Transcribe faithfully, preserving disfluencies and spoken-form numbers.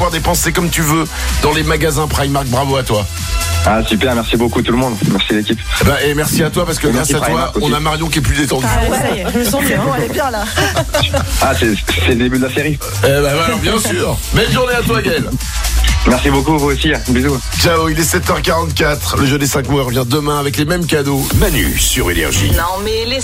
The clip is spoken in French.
pouvoir dépenser comme tu veux dans les magasins Primark. Bravo à toi. Ah super, merci beaucoup tout le monde. Merci l'équipe. Bah, et merci à toi parce que et grâce à toi, on a Marion qui est plus détendue. Ah ouais, ça y est, je me sens bien, elle est bien là. Ah c'est, c'est le début de la série. Eh bah, alors, bien sûr. Belle journée à toi Gaël. Merci beaucoup, vous aussi. Bisous. Ciao, il est sept heures quarante-quatre. Le jeu des cinq mots revient demain avec les mêmes cadeaux. Manu sur Énergie. Non mais les